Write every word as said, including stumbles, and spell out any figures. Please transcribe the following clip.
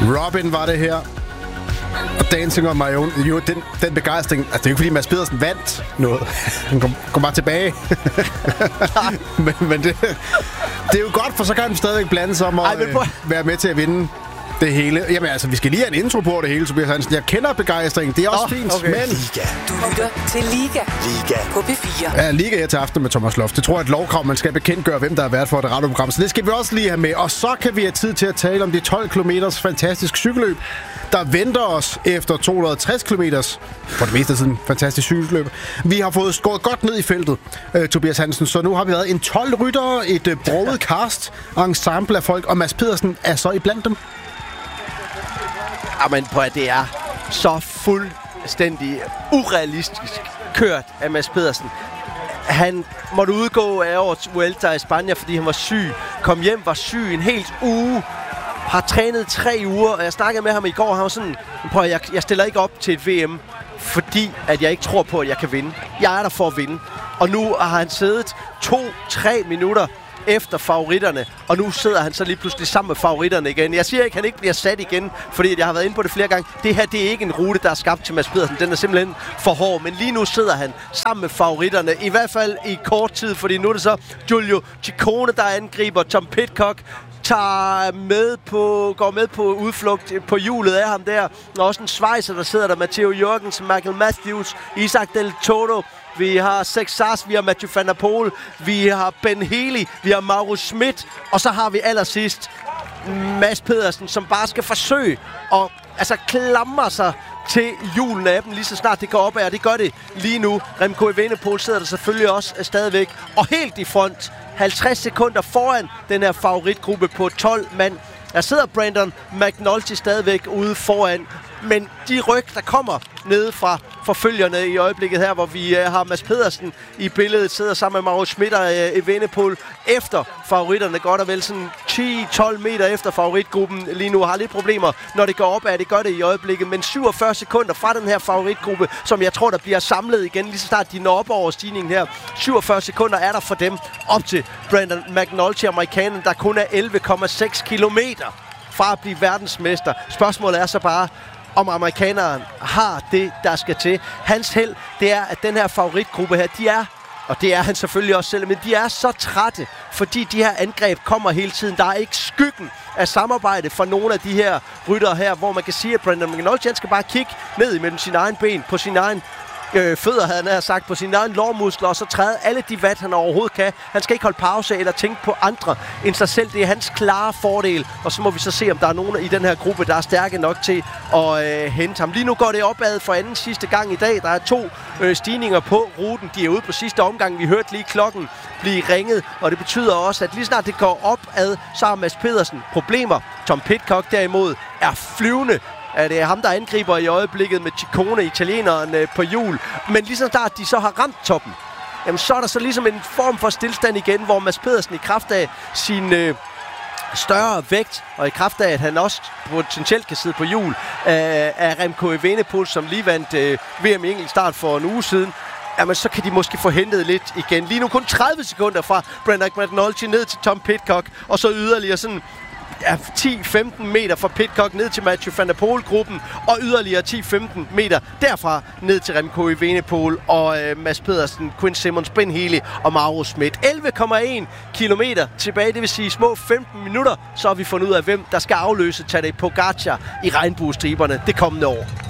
Robin var det her. Og Dancing on My Own. Jo, den, den begejstring... Altså, det er jo ikke, fordi Mads Pedersen vandt noget. Han kom, kom bare tilbage. men men det, det er jo godt, for så kan han stadigvæk blande sig om at Ej, øh, være med til at vinde det hele. Jamen altså, vi skal lige have en intro på det hele, Tobias Hansen. Jeg kender begejstringen. Det er også oh, fint, okay. Men... Liga. Du lytter til Liga. Liga. På P fire. Ja, Liga her til aften med Thomas Loft. Det tror jeg er et lovkrav, man skal bekendtgøre, hvem der er vært for det radioprogram. Så det skal vi også lige have med. Og så kan vi have tid til at tale om de tolv kilometers fantastisk cykelløb, der venter os efter to hundrede og tres kilometers, for det meste af tiden, fantastisk cykelløb. Vi har fået skåret godt ned i feltet, uh, Tobias Hansen, så nu har vi været en tolv ryttere, et uh, broget cast, ensemble af folk, og Mads Pedersen er så iblandt dem. Jamen, prøv at det er så fuldstændig urealistisk kørt af Mads Pedersen. Han måtte udgå af årets Vuelta i Spanien, fordi han var syg. Kom hjem, var syg en helt uge. Har trænet tre uger, og jeg snakkede med ham i går. Han var sådan, prøv at jeg, jeg stiller ikke op til et V M, fordi at jeg ikke tror på, at jeg kan vinde. Jeg er der for at vinde. Og nu har han siddet to-tre minutter efter favoritterne, og nu sidder han så lige pludselig sammen med favoritterne igen. Jeg siger ikke, at han ikke bliver sat igen, fordi jeg har været inde på det flere gange. Det her, det er ikke en rute, der er skabt til Mads Pedersen. Den er simpelthen for hård, men lige nu sidder han sammen med favoritterne, i hvert fald i kort tid, fordi nu er det så Giulio Ciccone, der angriber. Tom Pidcock tager med på, går med på udflugt på hjulet af ham der. Og også en svejser, der sidder der. Matteo Jørgensen, Michael Matthews, Isaac Del Toro. Vi har Sexas, vi har Mathieu van der Poel, vi har Ben Healy, vi har Mauro Schmidt, og så har vi allersidst Mads Pedersen, som bare skal forsøge at altså, klamre sig til julen af dem, lige så snart det går op af, og det gør det lige nu. Remco Evenepoel sidder der selvfølgelig også stadigvæk, og helt i front, halvtreds sekunder foran den her favoritgruppe på tolv mand. Der sidder Brandon McNulty stadigvæk ude foran, men de ryg, der kommer nede fra forfølgerne i øjeblikket her, hvor vi uh, har Mads Pedersen i billedet, sidder sammen med Mauro Schmidt og uh, Evenepoel efter favoritterne, godt og vel sådan ti tolv meter efter favoritgruppen lige nu, har lidt problemer, når det går op af, det gør det i øjeblikket, men syvogfyrre sekunder fra den her favoritgruppe, som jeg tror, der bliver samlet igen, lige så snart de når op over stigningen her. syvogfyrre sekunder er der for dem op til Brandon McNulty, amerikaneren, der kun er elleve komma seks kilometer fra at blive verdensmester. Spørgsmålet er så bare, om amerikaneren har det, der skal til. Hans held, det er, at den her favoritgruppe her, de er, og det er han selvfølgelig også selv, men de er så trætte, fordi de her angreb kommer hele tiden. Der er ikke skyggen af samarbejde for nogle af de her ryttere her, hvor man kan sige, at Brandon McNulty, han skal bare kigge ned imellem sin egen ben, på sin egen Øh, fødder, havde han sagt, på sine egne lårmuskler, og så træde alle de watt, han overhovedet kan. Han skal ikke holde pause eller tænke på andre end sig selv. Det er hans klare fordel, og så må vi så se, om der er nogen i den her gruppe, der er stærke nok til at øh, hente ham. Lige nu går det opad for anden sidste gang i dag. Der er to øh, stigninger på ruten. De er ude på sidste omgang. Vi hørte lige klokken blive ringet, og det betyder også, at lige snart det går opad, så har Mads Pedersen problemer. Tom Pidcock derimod er flyvende. Ja, det er ham, der angriber i øjeblikket med Ciccone, italieneren, øh, på hjul. Men lige så snart de så har ramt toppen, jamen så er der så ligesom en form for stillstand igen, hvor Mads Pedersen i kraft af sin øh, større vægt, og i kraft af, at han også potentielt kan sidde på hjul øh, af Remco Evenepoel, som lige vandt øh, V M i enkelt start for en uge siden, jamen så kan de måske få hentet lidt igen. Lige nu kun tredive sekunder fra Brandon McNulty ned til Tom Pidcock, og så yderligere sådan ja, ti femten meter fra Pidcock ned til Mathieu van der Poel-gruppen, og yderligere ti femten meter derfra ned til Remco Evenepoel og øh, Mads Pedersen, Quinn Simmons, Ben Healy og Mauro Schmidt. elleve komma en kilometer tilbage, det vil sige små femten minutter, så har vi fundet ud af, hvem der skal afløse Tadej Pogačar i regnbuestriberne det kommende år.